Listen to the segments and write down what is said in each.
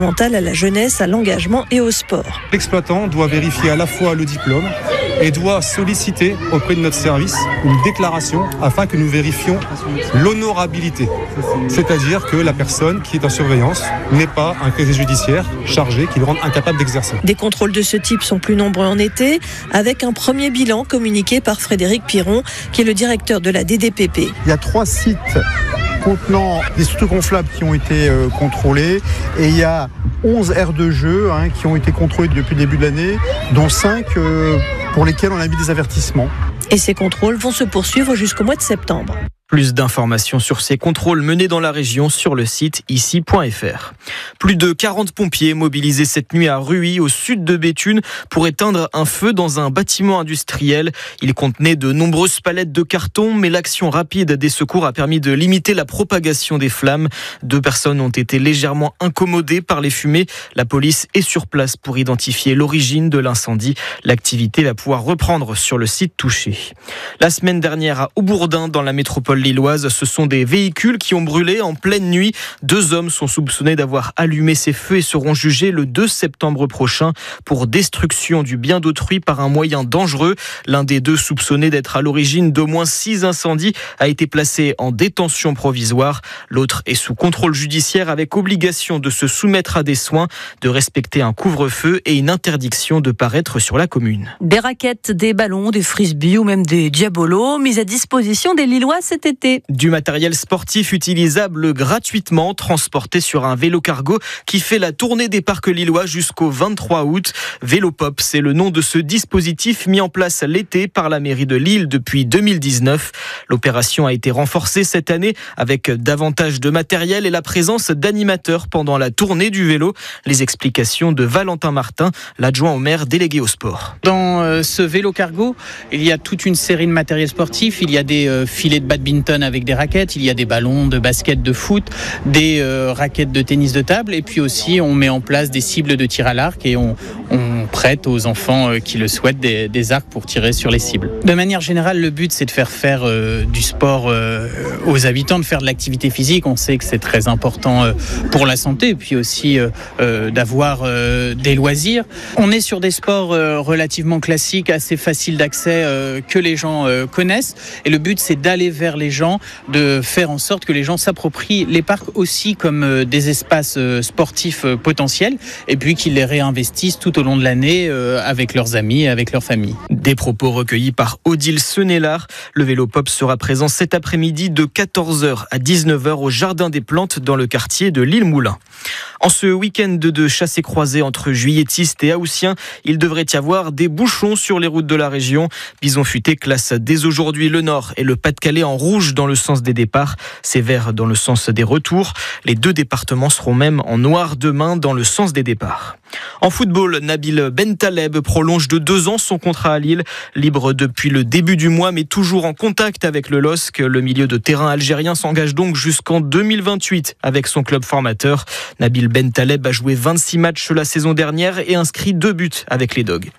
mental à la jeunesse, à l'engagement et au sport. L'exploitant doit vérifier à la fois le diplôme et doit solliciter auprès de notre service une déclaration afin que nous vérifions l'honorabilité. C'est-à-dire que la personne qui est en surveillance n'ait pas un casier judiciaire chargé qui le rende incapable d'exercer. Des contrôles de ce type sont plus nombreux en été, avec un premier bilan communiqué par Frédéric Piron, qui est le directeur de la DDPP. Il y a 3 sites contenant des autogonflables qui ont été contrôlés et il y a 11 aires de jeu qui ont été contrôlées depuis le début de l'année, dont 5 pour lesquels on a mis des avertissements. Et ces contrôles vont se poursuivre jusqu'au mois de septembre. Plus d'informations sur ces contrôles menés dans la région sur le site ici.fr. Plus de 40 pompiers mobilisés cette nuit à Ruy, au sud de Béthune, pour éteindre un feu dans un bâtiment industriel. Il contenait de nombreuses palettes de carton, mais l'action rapide des secours a permis de limiter la propagation des flammes. 2 personnes ont été légèrement incommodées par les fumées. La police est sur place pour identifier l'origine de l'incendie. L'activité va pouvoir reprendre sur le site touché. La semaine dernière, à Aubourdin, dans la métropole lilloise, ce sont des véhicules qui ont brûlé en pleine nuit. 2 hommes sont soupçonnés d'avoir allumé ces feux et seront jugés le 2 septembre prochain pour destruction du bien d'autrui par un moyen dangereux. L'un des 2 soupçonnés d'être à l'origine d'au moins 6 incendies a été placé en détention provisoire. L'autre est sous contrôle judiciaire avec obligation de se soumettre à des soins, de respecter un couvre-feu et une interdiction de paraître sur la commune. Des raquettes, des ballons, des frisbees ou même des diabolos mis à disposition des Lillois cet été. Du matériel sportif utilisable gratuitement, transporté sur un vélo cargo qui fait la tournée des parcs lillois jusqu'au 23 août. Vélopop, c'est le nom de ce dispositif mis en place l'été par la mairie de Lille depuis 2019. L'opération a été renforcée cette année avec davantage de matériel et la présence d'animateurs pendant la tournée du vélo. Les explications de Valentin Martin, l'adjoint au maire délégué au sport. Dans ce vélo cargo, il y a toute une série de matériel sportif. Il y a des filets de badminton avec des raquettes, il y a des ballons de basket, de foot, des raquettes de tennis de table et puis aussi on met en place des cibles de tir à l'arc et on prête aux enfants qui le souhaitent des arcs pour tirer sur les cibles. De manière générale, le but c'est de faire du sport aux habitants, de faire de l'activité physique. On sait que c'est très important pour la santé et puis aussi d'avoir des loisirs. On est sur des sports relativement classiques, assez faciles d'accès que les gens connaissent et le but c'est d'aller vers les gens, de faire en sorte que les gens s'approprient les parcs aussi comme des espaces sportifs potentiels et puis qu'ils les réinvestissent tout au long de l'année avec leurs amis et avec leur famille. Des propos recueillis par Odile Senelard. Le Vélopop sera présent cet après-midi de 14h à 19h au Jardin des Plantes dans le quartier de l'Île-Moulin. En ce week-end de chassés-croisés entre juilletistes et haussiens, il devrait y avoir des bouchons sur les routes de la région. Bison Futé classe dès aujourd'hui le Nord et le Pas-de-Calais en rouge dans le sens des départs, c'est vert dans le sens des retours. Les 2 départements seront même en noir demain dans le sens des départs. En football, Nabil Bentaleb prolonge de 2 ans son contrat à Lille. Libre depuis le début du mois, mais toujours en contact avec le LOSC. Le milieu de terrain algérien s'engage donc jusqu'en 2028 avec son club formateur. Nabil Bentaleb a joué 26 matchs la saison dernière et inscrit 2 buts avec les Dogs.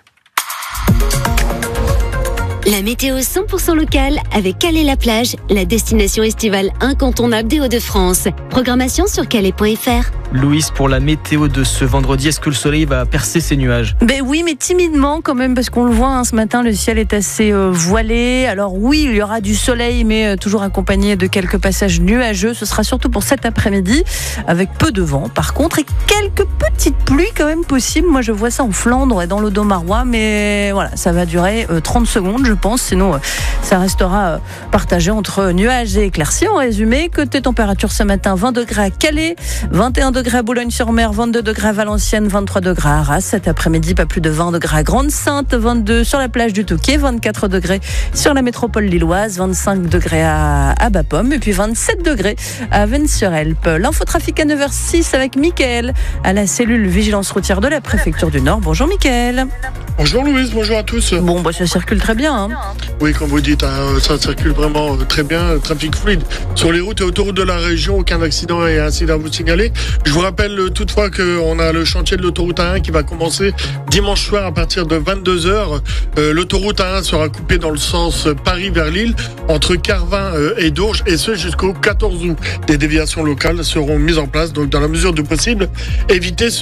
La météo 100% locale avec Calais-la-Plage, la destination estivale incontournable des Hauts-de-France. Programmation sur calais.fr. Louise, pour la météo de ce vendredi, est-ce que le soleil va percer ces nuages ? Oui, mais timidement quand même, parce qu'on le voit ce matin, le ciel est assez voilé. Alors oui, il y aura du soleil, mais toujours accompagné de quelques passages nuageux. Ce sera surtout pour cet après-midi, avec peu de vent par contre, et quelques petites pluies quand même possibles. Moi, je vois ça en Flandre et dans l'Audomarois, mais voilà, ça va durer 30 secondes, je pense. Sinon, ça restera partagé entre nuages et éclaircies. En résumé, côté température ce matin, 20 degrés à Calais, 21 degrés à Boulogne-sur-Mer, 22 degrés à Valenciennes, 23 degrés à Arras. Cet après-midi, pas plus de 20 degrés à Grande-Sainte, 22 sur la plage du Touquet, 24 degrés sur la métropole lilloise, 25 degrés à Bapaume et puis 27 degrés à Vennes-sur-Helpe. L'infotrafic à 9h06 avec Mickaël à la cellule vigilance routière de la préfecture du Nord. Bonjour Mickaël. Bonjour Louise, bonjour à tous. Bon, ça circule très bien. Hein. Oui, comme vous dites, ça circule vraiment très bien, trafic fluide. Sur les routes et autoroutes de la région, aucun accident et incident à vous signaler. Je vous rappelle toutefois qu'on a le chantier de l'autoroute A1 qui va commencer dimanche soir à partir de 22h. L'autoroute A1 sera coupée dans le sens Paris vers Lille, entre Carvin et Dourges, et ce jusqu'au 14 août. Des déviations locales seront mises en place, donc dans la mesure du possible, évitez